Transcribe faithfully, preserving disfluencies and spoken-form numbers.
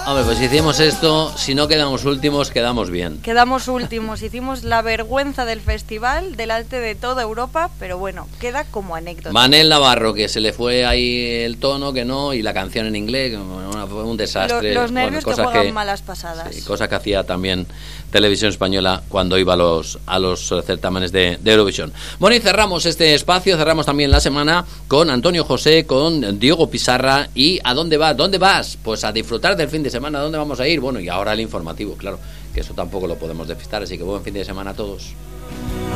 Hombre, pues si hicimos esto, si no quedamos últimos, quedamos bien. Quedamos últimos, hicimos la vergüenza del festival delante de toda Europa, pero bueno, queda como anécdota. Manel Navarro, que se le fue ahí el tono, que no, y la canción en inglés, bueno, fue un desastre. Los, los nervios bueno, te juegan que, malas pasadas. Sí, cosa que hacía también Televisión Española cuando iba a los, a los certámenes de, de Eurovisión. Bueno, y cerramos este espacio, cerramos también la semana con Antonio José, con Diego Pizarra. ¿Y a dónde vas? ¿Dónde vas? Pues a disfrutar del fin de semana. ¿A dónde vamos a ir? Bueno, y ahora el informativo, claro, que eso tampoco lo podemos despistar, así que buen fin de semana a todos.